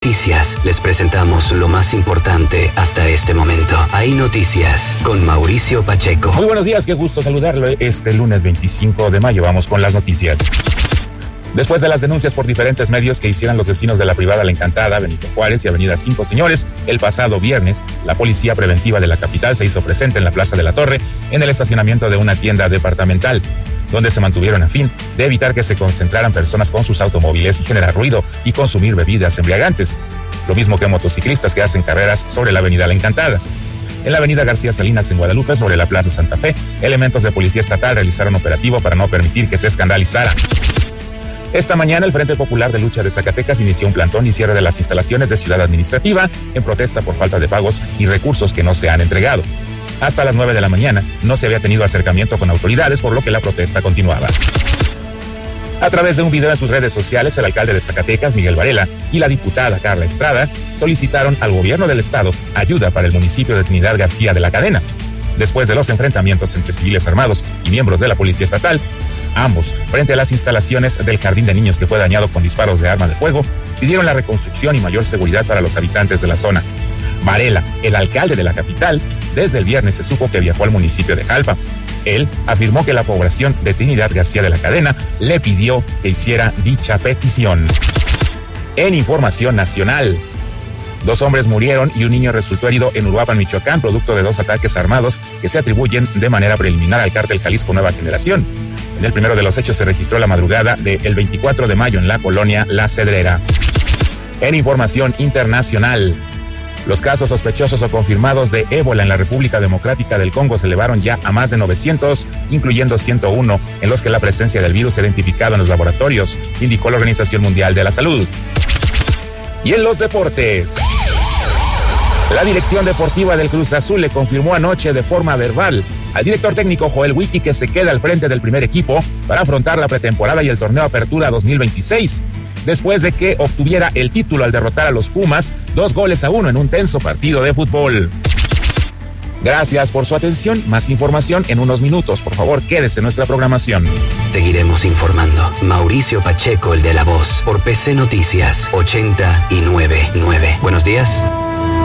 Noticias, les presentamos lo más importante hasta este momento. Hay noticias con Mauricio Pacheco. Muy buenos días, qué gusto saludarlo este lunes 25 de mayo. Vamos con las noticias. Después de las denuncias por diferentes medios que hicieron los vecinos de la privada La Encantada, Benito Juárez y Avenida 5 Señores, el pasado viernes, la policía preventiva de la capital se hizo presente en la Plaza de la Torre, en el estacionamiento de una tienda departamental, donde se mantuvieron a fin de evitar que se concentraran personas con sus automóviles y generar ruido y consumir bebidas embriagantes. Lo mismo que motociclistas que hacen carreras sobre la Avenida La Encantada. En la Avenida García Salinas en Guadalupe, sobre la Plaza Santa Fe, elementos de policía estatal realizaron operativo para no permitir que se escandalizara. Esta mañana, el Frente Popular de Lucha de Zacatecas inició un plantón y cierre de las instalaciones de Ciudad Administrativa en protesta por falta de pagos y recursos que no se han entregado. Hasta las 9 de la mañana no se había tenido acercamiento con autoridades, por lo que la protesta continuaba. A través de un video en sus redes sociales, el alcalde de Zacatecas, Miguel Varela, y la diputada Carla Estrada solicitaron al gobierno del estado ayuda para el municipio de Trinidad García de la Cadena. Después de los enfrentamientos entre civiles armados y miembros de la policía estatal, ambos, frente a las instalaciones del jardín de niños que fue dañado con disparos de arma de fuego, pidieron la reconstrucción y mayor seguridad para los habitantes de la zona. Varela, el alcalde de la capital, desde el viernes se supo que viajó al municipio de Jalpa. Él afirmó que la población de Trinidad García de la Cadena le pidió que hiciera dicha petición. En información nacional, 2 hombres murieron y un niño resultó herido en Uruapan, Michoacán, producto de 2 ataques armados que se atribuyen de manera preliminar al cártel Jalisco Nueva Generación. En el primero de los hechos se registró la madrugada del 24 de mayo en la colonia La Cedrera. En información internacional, los casos sospechosos o confirmados de ébola en la República Democrática del Congo se elevaron ya a más de 900, incluyendo 101 en los que la presencia del virus se ha identificado en los laboratorios, indicó la Organización Mundial de la Salud. Y en los deportes, la dirección deportiva del Cruz Azul le confirmó anoche de forma verbal al director técnico Joel Wiki que se queda al frente del primer equipo para afrontar la pretemporada y el torneo Apertura 2026, después de que obtuviera el título al derrotar a los Pumas 2-1 en un tenso partido de fútbol. Gracias por su atención. Más información en unos minutos. Por favor, quédese en nuestra programación. Seguiremos informando. Mauricio Pacheco, el de La Voz, por PC Noticias 899. Buenos días.